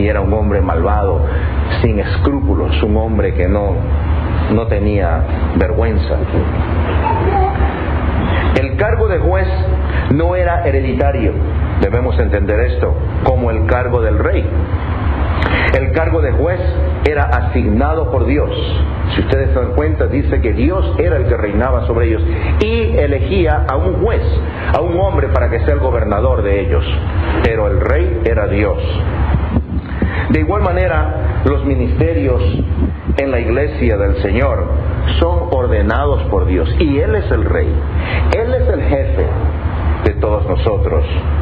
y era un hombre malvado, sin escrúpulos, un hombre que no tenía vergüenza. El cargo de juez no era hereditario, debemos entender esto, como el cargo del rey. El cargo de juez era asignado por Dios. Si ustedes se dan cuenta, dice que Dios era el que reinaba sobre ellos y elegía a un juez, a un hombre para que sea el gobernador de ellos. Pero el rey era Dios. De igual manera, los ministerios en la iglesia del Señor son ordenados por Dios y Él es el rey. Él es el jefe de todos nosotros.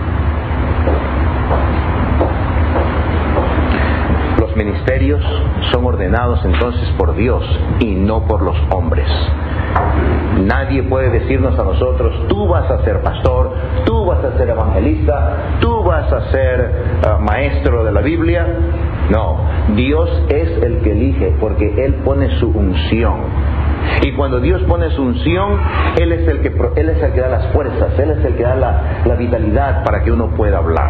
Los ministerios son ordenados entonces por Dios y no por los hombres. Nadie puede decirnos a nosotros: tú vas a ser pastor, tú vas a ser evangelista, tú vas a ser maestro de la Biblia. No, Dios es el que elige, porque Él pone su unción. Y cuando Dios pone su unción, Él es el que da las fuerzas, Él es el que da la vitalidad para que uno pueda hablar.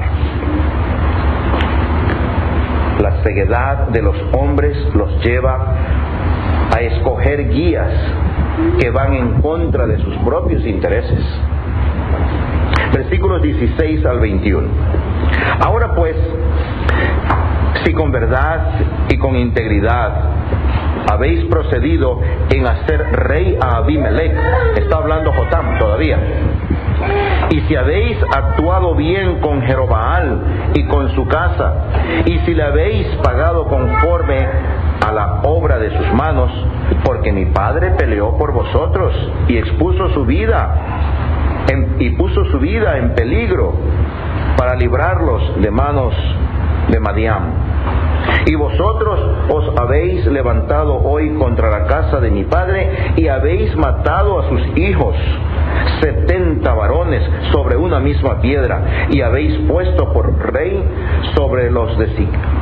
La ceguedad de los hombres los lleva a escoger guías que van en contra de sus propios intereses. Versículos 16 al 21. Ahora pues, si con verdad y con integridad habéis procedido en hacer rey a Abimelech, está hablando Jotam todavía, y si habéis actuado bien con Jerobaal y con su casa, y si le habéis pagado conforme a la obra de sus manos, porque mi padre peleó por vosotros y expuso su vida y puso su vida en peligro para librarlos de manos de Madián. Y vosotros os habéis levantado hoy contra la casa de mi padre y habéis matado a sus hijos, 70 varones sobre una misma piedra, y habéis puesto por rey sobre los de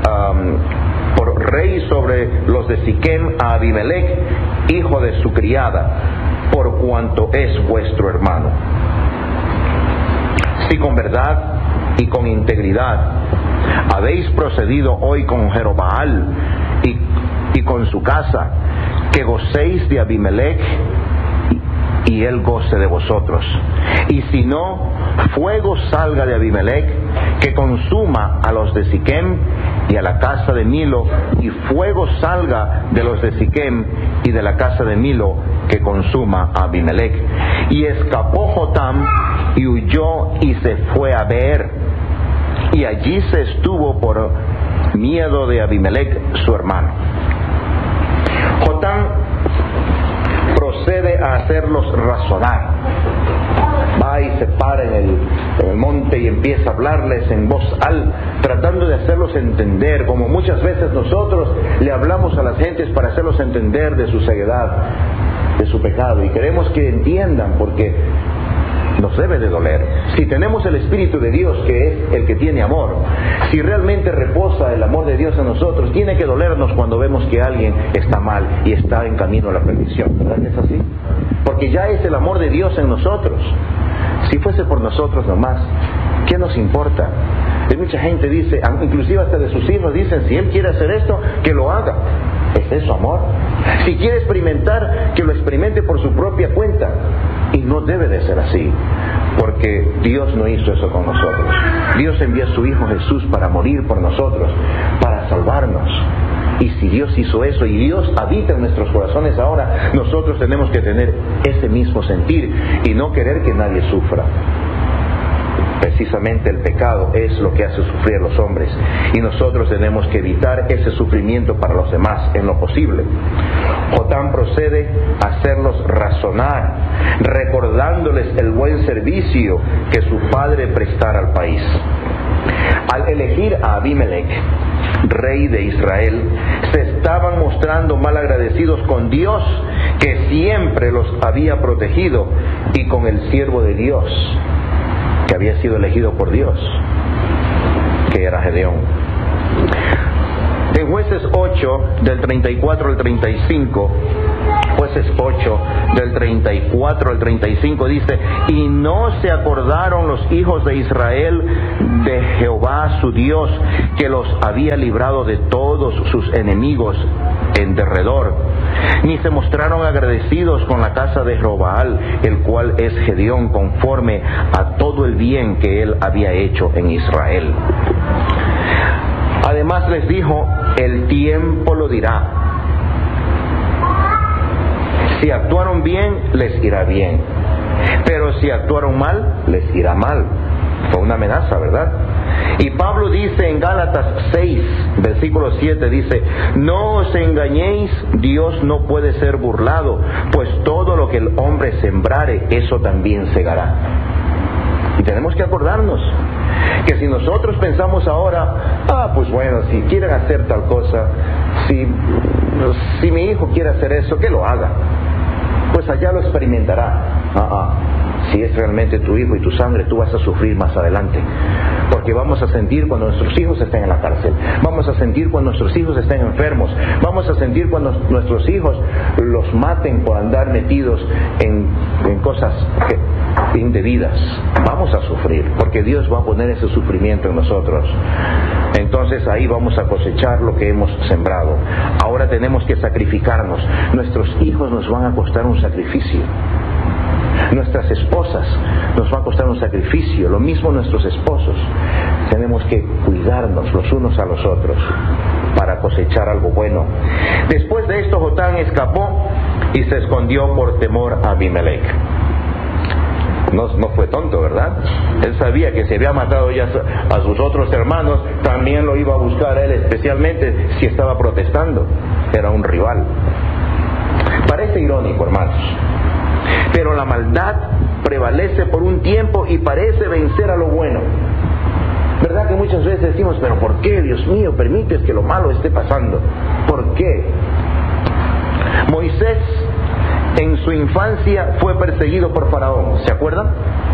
Siquem a Abimelech, hijo de su criada, por cuanto es vuestro hermano. Si con verdad y con integridad habéis procedido hoy con Jerobaal y con su casa, que gocéis de Abimelech y él goce de vosotros. Y si no, fuego salga de Abimelech, que consuma a los de Siquem y a la casa de Milo, y fuego salga de los de Siquem y de la casa de Milo, que consuma a Abimelech. Y escapó Jotam y huyó y se fue a Beer, y allí se estuvo por miedo de Abimelech su hermano. Jotam procede a hacerlos razonar. Va y se para en el monte y empieza a hablarles en voz alta, tratando de hacerlos entender, como muchas veces nosotros le hablamos a las gentes para hacerlos entender de su ceguedad, de su pecado, y queremos que entiendan, porque nos debe de doler. Si tenemos el Espíritu de Dios, que es el que tiene amor, si realmente reposa el amor de Dios en nosotros, tiene que dolernos cuando vemos que alguien está mal y está en camino a la perdición. ¿Verdad que es así? Porque ya es el amor de Dios en nosotros. Si fuese por nosotros nomás, ¿qué nos importa? Hay mucha gente dice, inclusive hasta de sus hijos dicen: si él quiere hacer esto, que lo haga. ¿Es eso amor? Si quiere experimentar, que lo experimente por su propia cuenta. Y no debe de ser así, porque Dios no hizo eso con nosotros. Dios envió a su Hijo Jesús para morir por nosotros, para salvarnos. Y si Dios hizo eso y Dios habita en nuestros corazones ahora, nosotros tenemos que tener ese mismo sentir y no querer que nadie sufra. Precisamente el pecado es lo que hace sufrir a los hombres, y nosotros tenemos que evitar ese sufrimiento para los demás en lo posible. Jotam procede a hacerlos razonar, recordándoles el buen servicio que su padre prestara al país. Al elegir a Abimelech, rey de Israel, se estaban mostrando mal agradecidos con Dios, que siempre los había protegido, y con el siervo de Dios, que había sido elegido por Dios, que era Gedeón. En Jueces 8, del 34 al 35, pues Jueces 8, del 34 al 35 dice: y no se acordaron los hijos de Israel de Jehová su Dios, que los había librado de todos sus enemigos en derredor, ni se mostraron agradecidos con la casa de Jerobaal, el cual es Gedeón, conforme a todo el bien que él había hecho en Israel. Además les dijo: el tiempo lo dirá. Si actuaron bien, les irá bien, pero si actuaron mal, les irá mal. Fue una amenaza, ¿verdad? Y Pablo dice en Gálatas 6, versículo 7, dice: no os engañéis, Dios no puede ser burlado, pues todo lo que el hombre sembrare, eso también segará. Y tenemos que acordarnos que si nosotros pensamos ahora: pues bueno, si quieren hacer tal cosa, si mi hijo quiere hacer eso, que lo haga, pues allá lo experimentará. Si es realmente tu hijo y tu sangre, tú vas a sufrir más adelante, porque vamos a sentir cuando nuestros hijos estén en la cárcel, vamos a sentir cuando nuestros hijos estén enfermos, vamos a sentir cuando nuestros hijos los maten por andar metidos en cosas indebidas. Vamos a sufrir, porque Dios va a poner ese sufrimiento en nosotros. Entonces ahí vamos a cosechar lo que hemos sembrado. Ahora tenemos que sacrificarnos. Nuestros hijos nos van a costar un sacrificio. Nuestras esposas nos va a costar un sacrificio, lo mismo nuestros esposos. Tenemos que cuidarnos los unos a los otros para cosechar algo bueno. Después de esto, Jotán escapó y se escondió por temor a Abimelech. No fue tonto, ¿verdad? Él sabía que si había matado ya a sus otros hermanos, también lo iba a buscar a él, especialmente si estaba protestando. Era un rival. Parece irónico, hermanos, pero la maldad prevalece por un tiempo y parece vencer a lo bueno. ¿Verdad que muchas veces decimos: pero ¿por qué, Dios mío, permites que lo malo esté pasando? ¿Por qué? Moisés en su infancia fue perseguido por Faraón, ¿se acuerdan?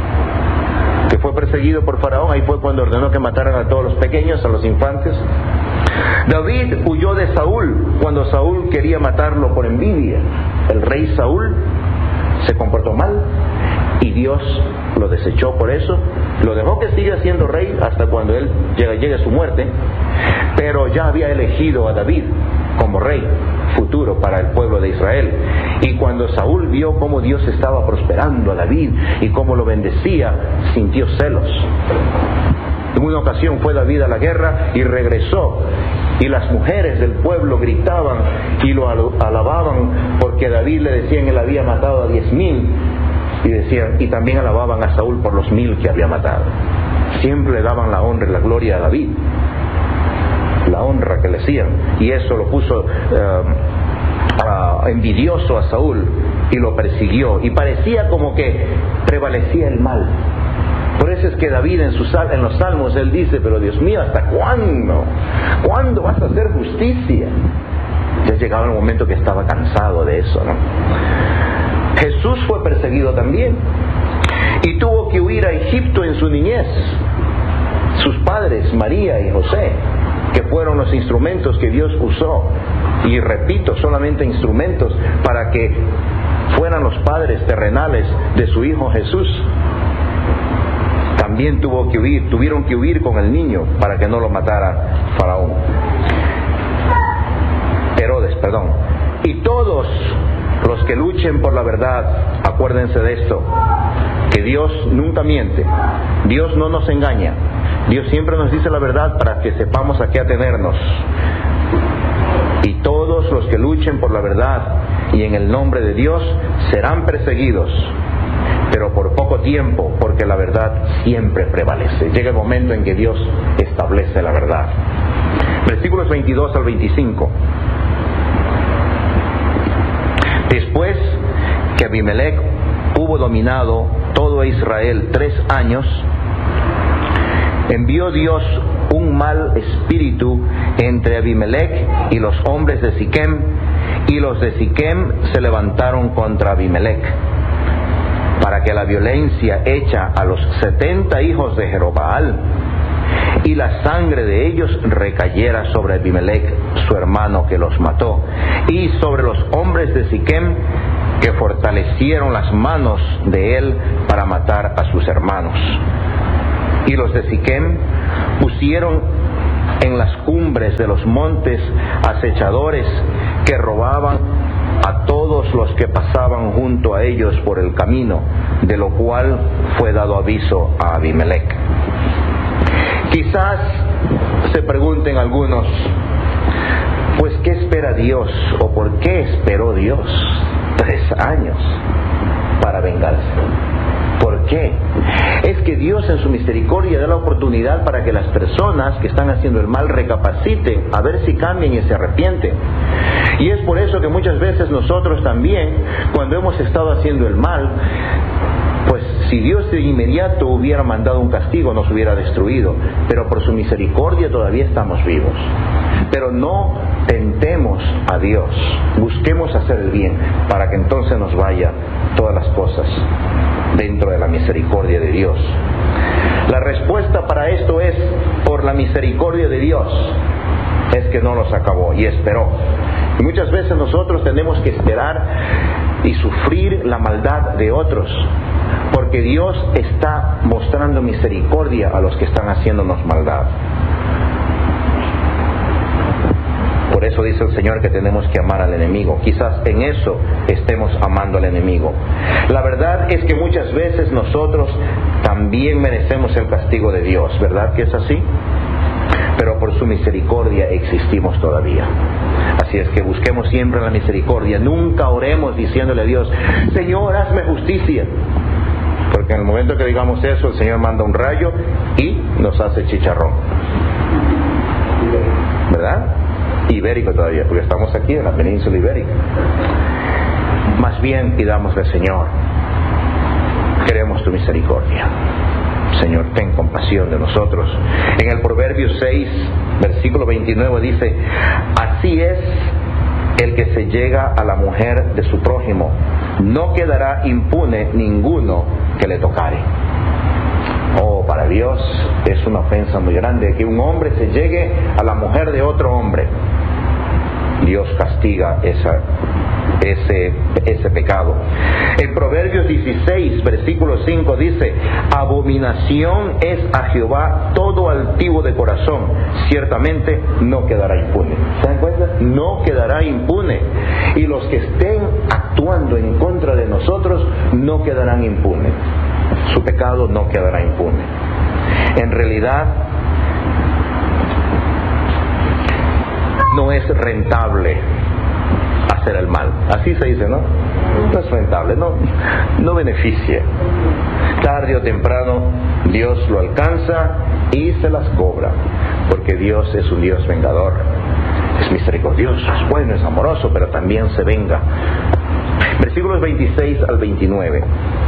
Que fue perseguido por Faraón. Ahí fue cuando ordenó que mataran a todos los pequeños, a los infantes. David huyó de Saúl cuando Saúl quería matarlo por envidia. El rey Saúl se comportó mal y Dios lo desechó por eso. Lo dejó que siga siendo rey hasta cuando él llegue a su muerte, pero ya había elegido a David como rey futuro para el pueblo de Israel. Y cuando Saúl vio cómo Dios estaba prosperando a David y cómo lo bendecía, sintió celos. En una ocasión fue David a la guerra y regresó, y las mujeres del pueblo gritaban y lo alababan, porque David, le decían, él había matado a 10,000, y decían, y también alababan a Saúl por los 1,000 que había matado. Siempre le daban la honra y la gloria a David, la honra que le hacían, y eso lo puso envidioso a Saúl y lo persiguió, y parecía como que prevalecía el mal. Por eso es que David en los salmos él dice: pero Dios mío, ¿hasta cuándo? ¿Cuándo vas a hacer justicia? Ya llegaba el momento que estaba cansado de eso, ¿no? Jesús fue perseguido también y tuvo que huir a Egipto en su niñez. Sus padres, María y José, que fueron los instrumentos que Dios usó, y repito, solamente instrumentos para que fueran los padres terrenales de su hijo Jesús, también tuvieron que huir con el niño para que no lo matara Faraón. Herodes, perdón. Y todos los que luchen por la verdad, acuérdense de esto, que Dios nunca miente, Dios no nos engaña, Dios siempre nos dice la verdad para que sepamos a qué atenernos. Y todos los que luchen por la verdad y en el nombre de Dios serán perseguidos, pero por poco tiempo, porque la verdad siempre prevalece. Llega el momento en que Dios establece la verdad. Versículos 22 al 25. Después que Abimelech hubo dominado todo Israel 3 años, envió Dios un mal espíritu entre Abimelech y los hombres de Siquem, y los de Siquem se levantaron contra Abimelech, para que la violencia hecha a los 70 hijos de Jerobaal y la sangre de ellos recayera sobre Abimelech, su hermano, que los mató, y sobre los hombres de Siquem, que fortalecieron las manos de él para matar a sus hermanos. Y los de Siquem pusieron en las cumbres de los montes acechadores que robaban a todos los que pasaban junto a ellos por el camino, de lo cual fue dado aviso a Abimelech. Quizás se pregunten algunos, pues ¿qué espera Dios o por qué esperó Dios 3 años para vengarse? ¿Por qué? Es que Dios en su misericordia da la oportunidad para que las personas que están haciendo el mal recapaciten, a ver si cambian y se arrepienten. Y es por eso que muchas veces nosotros también, cuando hemos estado haciendo el mal, pues si Dios de inmediato hubiera mandado un castigo, nos hubiera destruido. Pero por su misericordia todavía estamos vivos. Pero no tentemos a Dios, busquemos hacer el bien, para que entonces nos vayan todas las cosas dentro de la misericordia de Dios. La respuesta para esto es, por la misericordia de Dios, es que no los acabó y esperó. Y muchas veces nosotros tenemos que esperar y sufrir la maldad de otros, porque Dios está mostrando misericordia a los que están haciéndonos maldad. Por eso dice el Señor que tenemos que amar al enemigo. Quizás en eso estemos amando al enemigo. La verdad es que muchas veces nosotros también merecemos el castigo de Dios, ¿verdad que es así? Pero por su misericordia existimos todavía. Así es que busquemos siempre la misericordia. Nunca oremos diciéndole a Dios, Señor, hazme justicia. Porque en el momento que digamos eso, el Señor manda un rayo y nos hace chicharrón. ¿Verdad? Ibérico todavía, porque estamos aquí en la península ibérica. Más bien pidámosle, Señor, queremos tu misericordia. Señor, ten compasión de nosotros. En el Proverbio 6, versículo 29 dice, así es el que se llega a la mujer de su prójimo, no quedará impune ninguno que le tocare. Oh, para Dios es una ofensa muy grande que un hombre se llegue a la mujer de otro hombre. Dios castiga ese pecado. En Proverbios 16, versículo 5 dice, abominación es a Jehová todo altivo de corazón, ciertamente no quedará impune. ¿Se dan cuenta? No quedará impune. Y los que estén actuando en contra de nosotros no quedarán impunes. Su pecado no quedará impune. En realidad, no es rentable hacer el mal. Así se dice, ¿no? No es rentable, no beneficia. Tarde o temprano Dios lo alcanza y se las cobra, porque Dios es un Dios vengador. Es misericordioso, es bueno, es amoroso, pero también se venga. Versículos 26 al 29.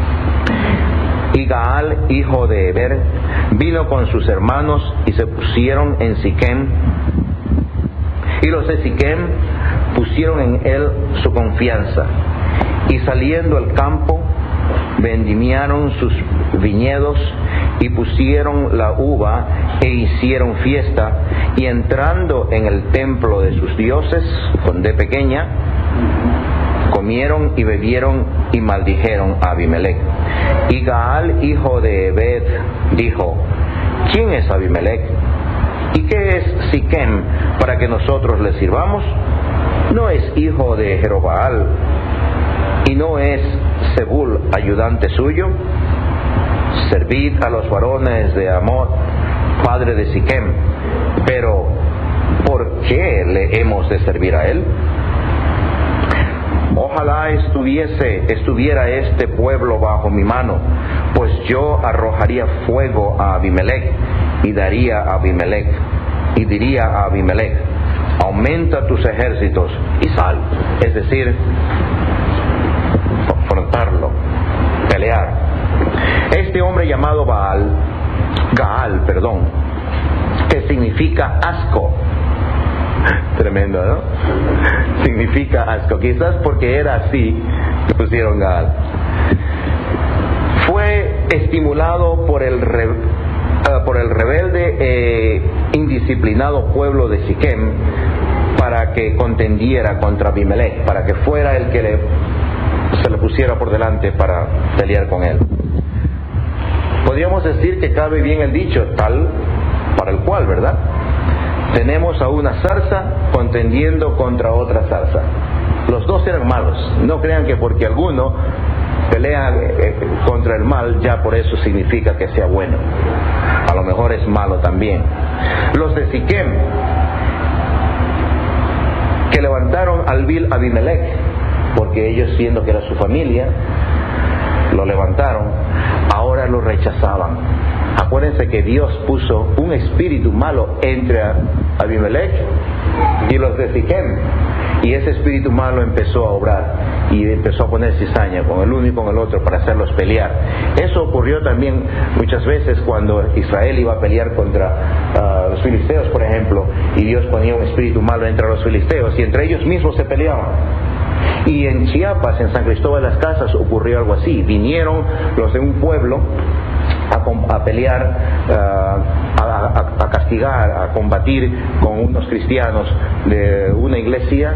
Y Gaal, hijo de Eber, vino con sus hermanos y se pusieron en Siquem. Y los de Siquem pusieron en él su confianza. Y saliendo al campo, vendimiaron sus viñedos y pusieron la uva e hicieron fiesta. Y entrando en el templo de sus dioses, con D pequeña, comieron y bebieron y maldijeron a Abimelech. Y Gaal, hijo de Ebed, dijo, ¿quién es Abimelech? ¿Y qué es Siquem para que nosotros le sirvamos? ¿No es hijo de Jerobaal? ¿Y no es Zebul ayudante suyo? Servid a los varones de Amor, padre de Siquem. Pero, ¿por qué le hemos de servir a él? Ojalá estuviera este pueblo bajo mi mano, pues yo arrojaría fuego a Abimelech y diría a Abimelech, aumenta tus ejércitos y sal. Es decir, confrontarlo, pelear. Este hombre llamado Gaal, que significa asco. Tremendo, ¿no? Significa asco. Quizás porque era así le pusieron Gaal. Fue estimulado por el rebelde indisciplinado pueblo de Siquem para que contendiera contra Abimelech, para que fuera el que le se le pusiera por delante para pelear con él. Podríamos decir que cabe bien el dicho, tal para el cual, ¿verdad? Tenemos a una zarza contendiendo contra otra zarza. Los dos eran malos. No crean que porque alguno pelea contra el mal, ya por eso significa que sea bueno. A lo mejor es malo también. Los de Siquem, que levantaron al vil Abimelech, porque ellos, siendo que era su familia, lo levantaron, ahora lo rechazaban. Acuérdense que Dios puso un espíritu malo entre Abimelech y los de Siquem, y ese espíritu malo empezó a obrar y empezó a poner cizaña con el uno y con el otro para hacerlos pelear. Eso ocurrió también muchas veces cuando Israel iba a pelear contra los filisteos, por ejemplo, y Dios ponía un espíritu malo entre los filisteos y entre ellos mismos se peleaban. Y en Chiapas, en San Cristóbal de las Casas, ocurrió algo así. Vinieron los de un pueblo a pelear, a castigar, a combatir con unos cristianos de una iglesia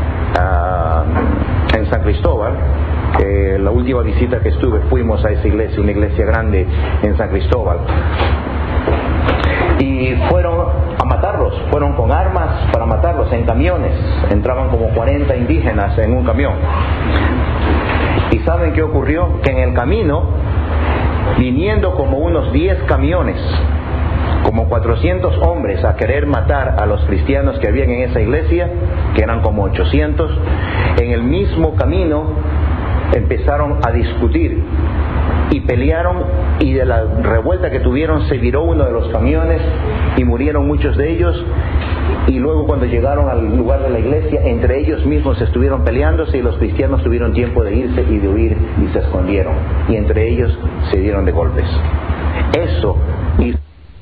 en San Cristóbal. La última visita que estuve, fuimos a esa iglesia, una iglesia grande en San Cristóbal, y fueron a matarlos, fueron con armas para matarlos en camiones. Entraban como 40 indígenas en un camión. ¿Y saben qué ocurrió? Que en el camino, viniendo como unos 10 camiones, como 400 hombres a querer matar a los cristianos que habían en esa iglesia, que eran como 800, en el mismo camino empezaron a discutir y pelearon, y de la revuelta que tuvieron se viró uno de los camiones y murieron muchos de ellos. Y luego, cuando llegaron al lugar de la iglesia, entre ellos mismos estuvieron peleándose, y los cristianos tuvieron tiempo de irse y de huir y se escondieron, y entre ellos se dieron de golpes. Eso hizo.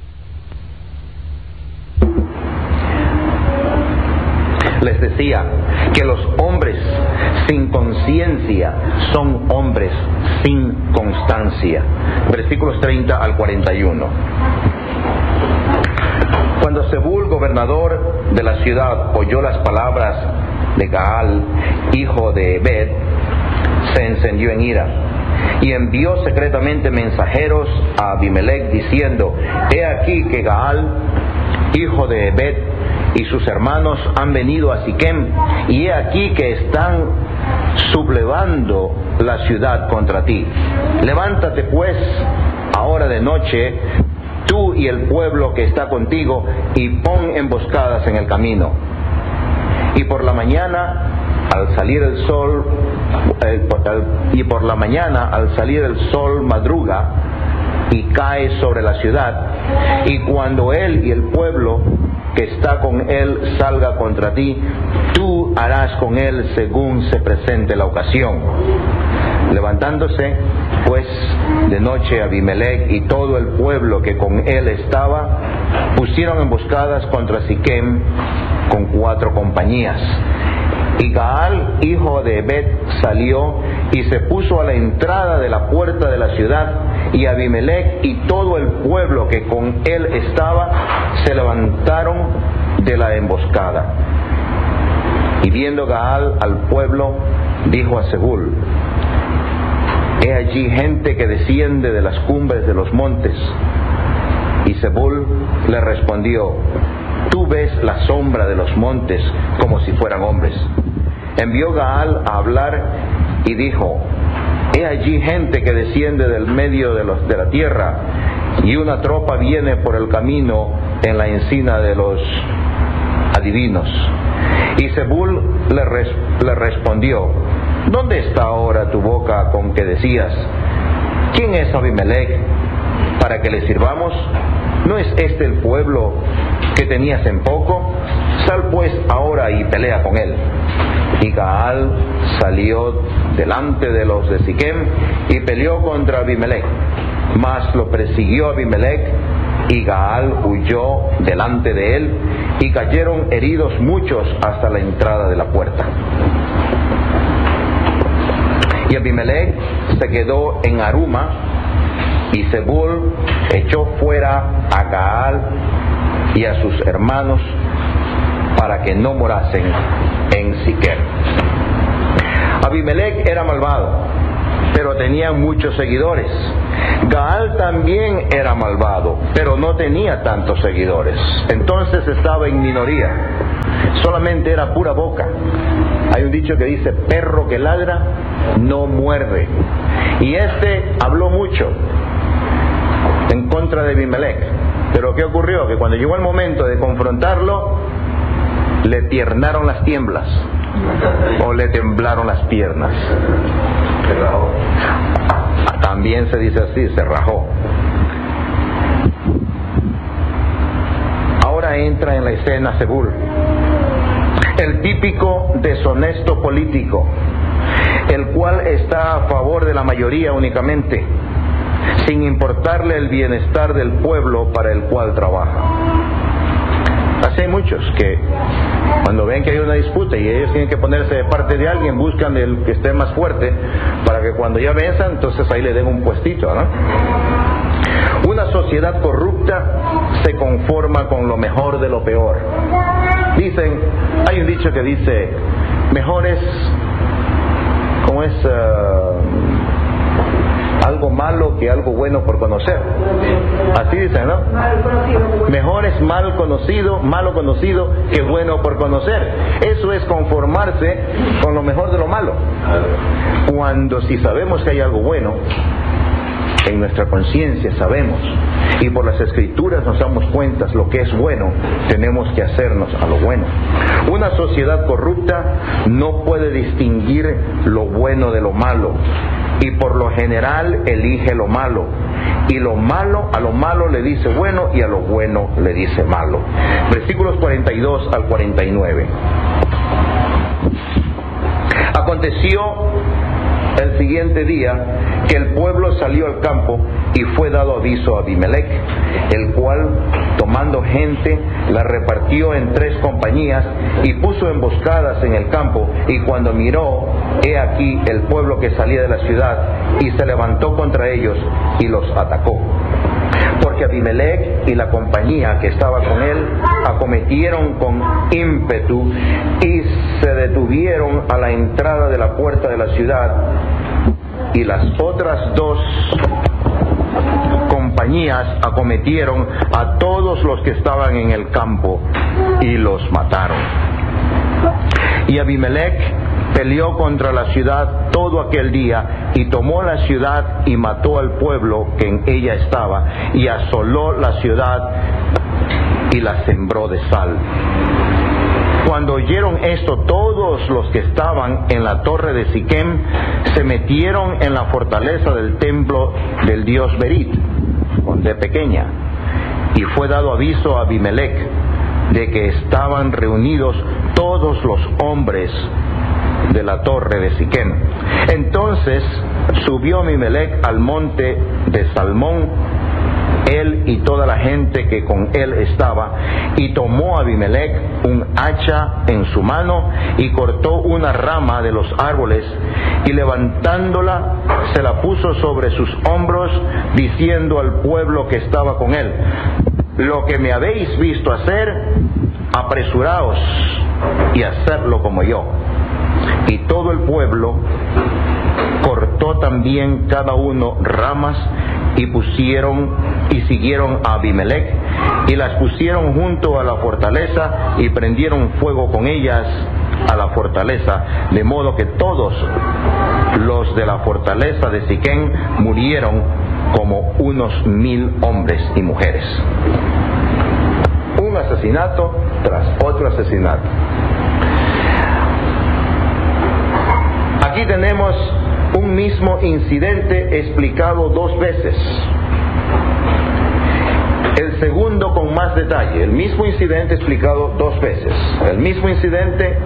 Les decía que los hombres sin conciencia son hombres sin constancia. Versículos 30 al 41. Cuando Zebul, gobernador de la ciudad, oyó las palabras de Gaal, hijo de Ebed, se encendió en ira y envió secretamente mensajeros a Abimelech diciendo: he aquí que Gaal, hijo de Ebed, y sus hermanos han venido a Siquem, y he aquí que están sublevando la ciudad contra ti. Levántate pues ahora de noche, tú y el pueblo que está contigo, y pon emboscadas en el camino. Y por la mañana, al salir el sol, madruga y cae sobre la ciudad, y cuando él y el pueblo que está con él salga contra ti, tú harás con él según se presente la ocasión. Levantándose pues de noche Abimelech y todo el pueblo que con él estaba, pusieron emboscadas contra Siquem con 4 compañías. Y Gaal, hijo de Ebed, salió y se puso a la entrada de la puerta de la ciudad, y Abimelech y todo el pueblo que con él estaba se levantaron de la emboscada. Y viendo Gaal al pueblo, dijo a Zebul: he allí gente que desciende de las cumbres de los montes. Y Zebul le respondió: tú ves la sombra de los montes como si fueran hombres. Envió Gaal a hablar y dijo: he allí gente que desciende del medio de la tierra, y una tropa viene por el camino en la encina de los adivinos. Y Zebul le respondió: ¿dónde está ahora tu boca con que decías: ¿quién es Abimelech para que le sirvamos? ¿No es este el pueblo que tenías en poco? Sal pues ahora y pelea con él. Y Gaal salió delante de los de Siquem y peleó contra Abimelech. Mas lo persiguió Abimelech, y Gaal huyó delante de él, y cayeron heridos muchos hasta la entrada de la puerta. Y Abimelech se quedó en Aruma, y Zebul echó fuera a Gaal y a sus hermanos para que no morasen en Siquem. Abimelec era malvado, pero tenía muchos seguidores. Gaal también era malvado, pero no tenía tantos seguidores. Entonces estaba en minoría. Solamente era pura boca. Hay un dicho que dice: perro que ladra no muerde. Y habló mucho en contra de Abimelec. Pero ¿qué ocurrió? Que cuando llegó el momento de confrontarlo, le tiernaron las tiemblas o le temblaron las piernas. Se rajó. También se dice así, se rajó. Ahora entra en la escena Zebul, el típico deshonesto político, el cual está a favor de la mayoría únicamente, sin importarle el bienestar del pueblo para el cual trabaja. Así hay muchos que cuando ven que hay una disputa y ellos tienen que ponerse de parte de alguien, buscan el que esté más fuerte para que cuando ya venzan, entonces ahí le den un puestito, ¿no? Una sociedad corrupta se conforma con lo mejor de lo peor. Dicen, hay un dicho que dice, mejor es, ¿cómo es? Algo malo que algo bueno por conocer. Así dicen, ¿no? Mejor es malo conocido que bueno por conocer. Eso es conformarse con lo mejor de lo malo. Cuando si sabemos que hay algo bueno, en nuestra conciencia sabemos, y por las escrituras nos damos cuenta lo que es bueno, tenemos que hacernos a lo bueno. Una sociedad corrupta no puede distinguir lo bueno de lo malo, y por lo general elige lo malo, y a lo malo le dice bueno, y a lo bueno le dice malo. Versículos 42 al 49. Aconteció el siguiente día que el pueblo salió al campo y fue dado aviso a Abimelec, el cual, tomando gente, la repartió en 3 compañías y puso emboscadas en el campo, y cuando miró, he aquí el pueblo que salía de la ciudad, y se levantó contra ellos y los atacó. Porque Abimelec y la compañía que estaba con él acometieron con ímpetu y se detuvieron a la entrada de la puerta de la ciudad, y las otras 2 compañías acometieron a todos los que estaban en el campo y los mataron. Y Abimelec peleó contra la ciudad todo aquel día, y tomó la ciudad y mató al pueblo que en ella estaba, y asoló la ciudad y la sembró de sal. Cuando oyeron esto, todos los que estaban en la torre de Siquem se metieron en la fortaleza del templo del dios Berit, con D pequeña, y fue dado aviso a Abimelec de que estaban reunidos todos los hombres de la torre de Siquem. Entonces subió Abimelec al monte de Salmón, él y toda la gente que con él estaba, y tomó Abimelec un hacha en su mano y cortó una rama de los árboles, y levantándola se la puso sobre sus hombros, diciendo al pueblo que estaba con él: lo que me habéis visto hacer, apresuraos y hacedlo como yo. Y todo el pueblo cortó también cada uno ramas, y siguieron a Abimelec, y las pusieron junto a la fortaleza, y prendieron fuego con ellas a la fortaleza, de modo que todos los de la fortaleza de Siquem murieron, como unos 1000 hombres y mujeres. Un asesinato tras otro asesinato. Aquí tenemos un mismo incidente explicado 2 veces. El segundo con más detalle. El mismo incidente explicado 2 veces. El mismo incidente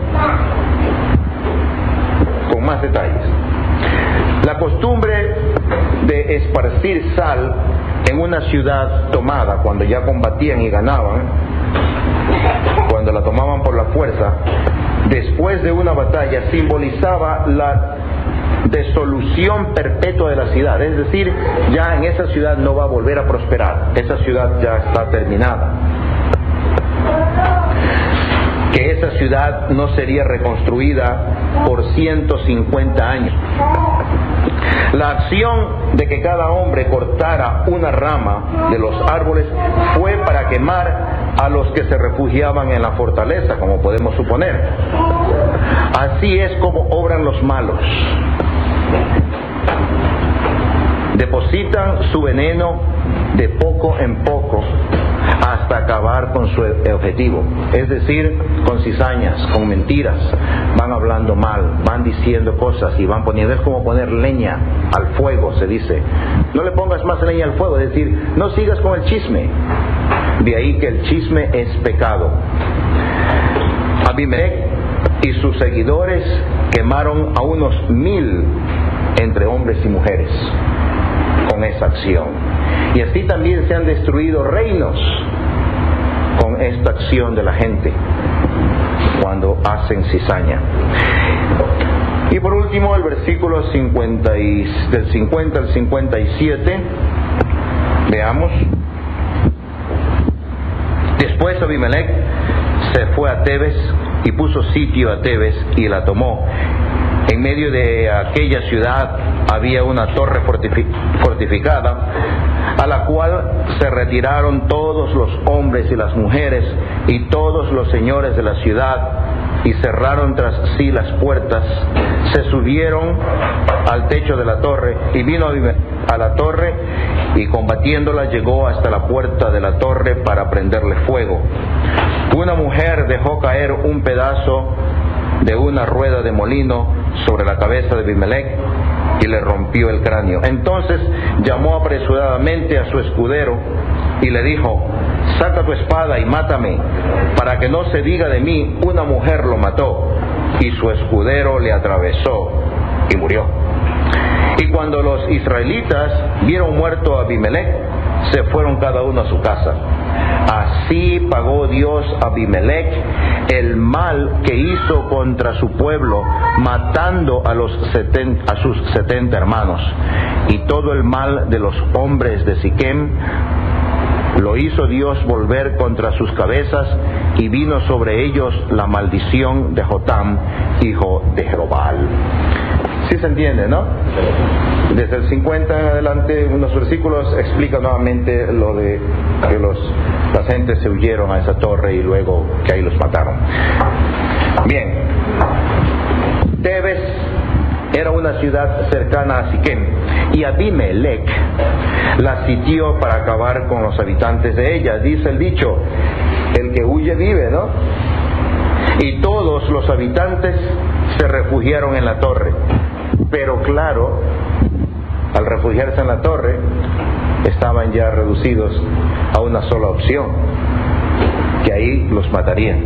con más detalles. La costumbre de esparcir sal en una ciudad tomada, cuando ya combatían y ganaban, cuando la tomaban por la fuerza, después de una batalla, simbolizaba la disolución perpetua de la ciudad. Es decir, ya en esa ciudad no va a volver a prosperar. Esa ciudad ya está terminada. Que es esa ciudad no sería reconstruida por 150 años. La acción de que cada hombre cortara una rama de los árboles fue para quemar a los que se refugiaban en la fortaleza, como podemos suponer. Así es como obran los malos. Depositan su veneno de poco en poco hasta acabar con su objetivo, es decir, con cizañas, con mentiras. Van hablando mal, van diciendo cosas y van poniendo, es como poner leña al fuego, se dice. No le pongas más leña al fuego, es decir, no sigas con el chisme. De ahí que el chisme es pecado. Abimelech y sus seguidores quemaron a unos 1000 entre hombres y mujeres con esa acción. Y así también se han destruido reinos con esta acción de la gente cuando hacen cizaña. Y por último, el versículo del 50 al 57, veamos. Después Abimelech se fue a Tebes y puso sitio a Tebes y la tomó. En medio de aquella ciudad había una torre fortificada, a la cual se retiraron todos los hombres y las mujeres y todos los señores de la ciudad, y cerraron tras sí las puertas. Se subieron al techo de la torre, y vino a la torre, y combatiéndola llegó hasta la puerta de la torre para prenderle fuego. Una mujer dejó caer un pedazo de una rueda de molino sobre la cabeza de Abimelech y le rompió el cráneo. Entonces llamó apresuradamente a su escudero y le dijo: saca tu espada y mátame, para que no se diga de mí, una mujer lo mató. Y su escudero le atravesó y murió. Y cuando los israelitas vieron muerto a Abimelech, se fueron cada uno a su casa. Así pagó Dios a Abimelech el mal que hizo contra su pueblo, matando a sus 70 hermanos. Y todo el mal de los hombres de Siquem lo hizo Dios volver contra sus cabezas, y vino sobre ellos la maldición de Jotam, hijo de Jerobal. ¿Sí se entiende, no? Desde el 50 en adelante, unos versículos explican nuevamente lo de que las gentes se huyeron a esa torre y luego que ahí los mataron. Bien, Tebes era una ciudad cercana a Siquem, y Abimelech la sitió para acabar con los habitantes de ella. Dice el dicho: el que huye vive, ¿no? Y todos los habitantes se refugiaron en la torre. Pero claro, al refugiarse en la torre, estaban ya reducidos a una sola opción, que ahí los matarían.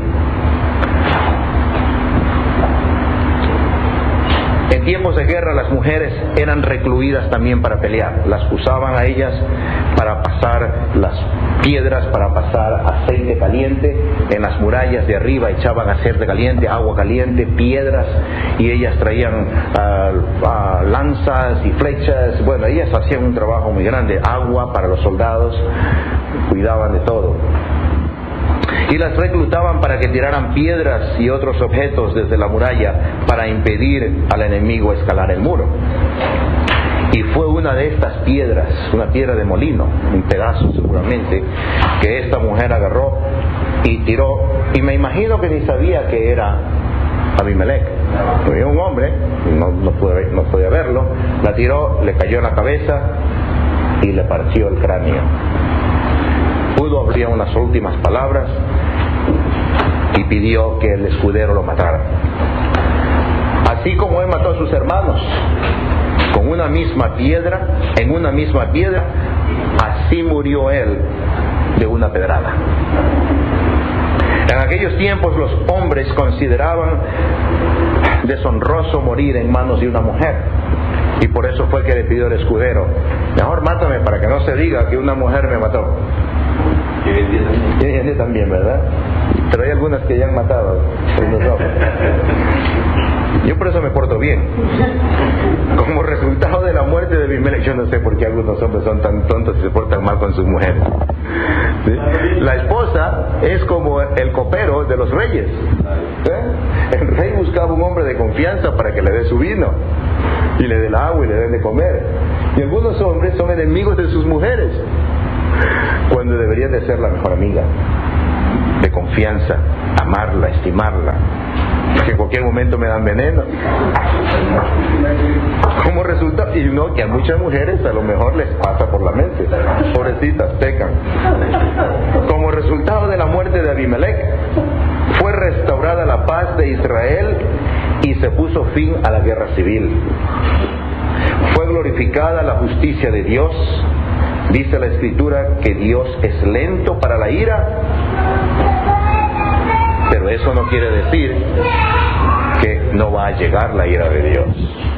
En tiempos de guerra las mujeres eran recluidas también para pelear. Las usaban a ellas para pasar las piedras, para pasar aceite caliente. En las murallas de arriba echaban aceite caliente, agua caliente, piedras, y ellas traían lanzas y flechas. Bueno, ellas hacían un trabajo muy grande. Agua para los soldados, cuidaban de todo. Y las reclutaban para que tiraran piedras y otros objetos desde la muralla para impedir al enemigo escalar el muro. Y fue una de estas piedras, una piedra de molino, un pedazo seguramente, que esta mujer agarró y tiró, y me imagino que ni sabía que era Abimelech. Era un hombre, no podía verlo. La tiró, le cayó en la cabeza y le partió el cráneo. Pudo abrir unas últimas palabras y pidió que el escudero lo matara. Así como él mató a sus hermanos con una misma piedra, en una misma piedra, así murió él de una pedrada. En aquellos tiempos los hombres consideraban deshonroso morir en manos de una mujer, y por eso fue que le pidió al escudero: mejor mátame para que no se diga que una mujer me mató. Y hoy en día también, ¿verdad? Pero hay algunas que ya han matado. Yo por eso me porto bien. Como resultado de la muerte de Abimelech, yo no sé por qué algunos hombres son tan tontos y se portan mal con sus mujeres. ¿Sí? La esposa es como el copero de los reyes. El rey buscaba un hombre de confianza para que le dé su vino y le dé el agua y le dé de comer. Y algunos hombres son enemigos de sus mujeres cuando deberían de ser la mejor amiga, de confianza, amarla, estimarla, que en cualquier momento me dan veneno. Como resulta, y no, que a muchas mujeres a lo mejor les pasa por la mente, pobrecitas, pecan. Como resultado de la muerte de Abimelech, fue restaurada la paz de Israel y se puso fin a la guerra civil. Fue glorificada la justicia de Dios. Dice la Escritura que Dios es lento para la ira, pero eso no quiere decir que no va a llegar la ira de Dios.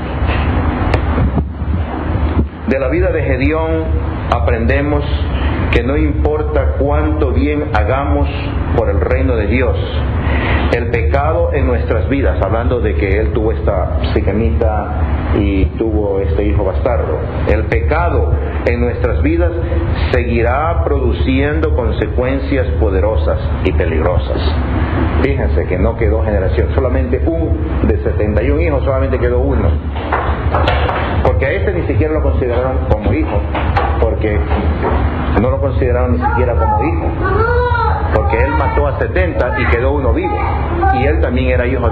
De la vida de Gedeón aprendemos que no importa cuánto bien hagamos por el reino de Dios, el pecado en nuestras vidas, hablando de que él tuvo esta siquemita y tuvo este hijo bastardo, el pecado en nuestras vidas seguirá produciendo consecuencias poderosas y peligrosas. Fíjense que no quedó generación, solamente de 71 hijos, solamente quedó uno. Porque a este ni siquiera lo consideraron como hijo, porque no lo consideraron ni siquiera como hijo, porque él mató a 70 y quedó uno vivo, y él también era hijo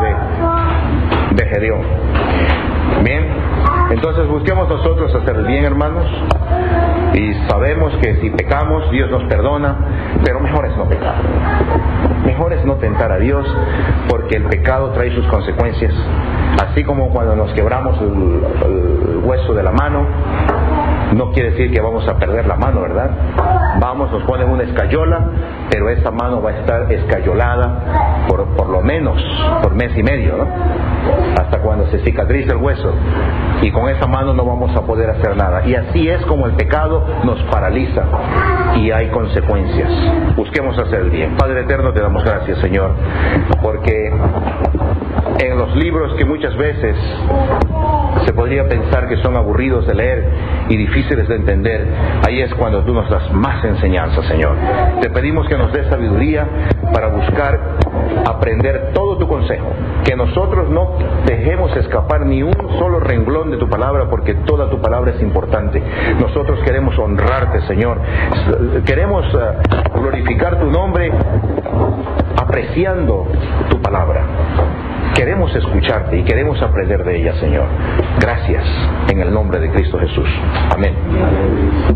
de Gedeón. Bien, entonces busquemos nosotros hacer el bien, hermanos, y sabemos que si pecamos Dios nos perdona, pero mejor es no pecar, mejor es no tentar a Dios, porque el pecado trae sus consecuencias. Así como cuando nos quebramos el hueso de la mano, no quiere decir que vamos a perder la mano, ¿verdad? Nos ponen una escayola, pero esa mano va a estar escayolada por lo menos por mes y medio, ¿no? Hasta cuando se cicatrice el hueso, y con esa mano no vamos a poder hacer nada. Y así es como el pecado nos paraliza y hay consecuencias. Busquemos hacer el bien. Padre eterno, te damos gracias, Señor, porque en los libros que muchas veces se podría pensar que son aburridos de leer y difíciles de entender, ahí es cuando tú nos das más enseñanza, Señor. Te pedimos que nos des sabiduría para buscar aprender todo tu consejo, que nosotros no dejemos escapar ni un solo renglón de tu palabra, porque toda tu palabra es importante. Nosotros queremos honrarte, Señor, queremos glorificar tu nombre apreciando tu palabra. Queremos escucharte y queremos aprender de ella, Señor. Gracias en el nombre de Cristo Jesús. Amén.